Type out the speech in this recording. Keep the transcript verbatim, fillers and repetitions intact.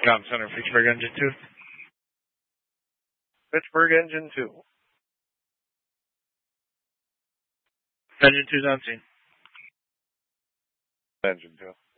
Com Center, Fitchburg Engine two. Fitchburg Engine two. Engine two's on scene. Engine two.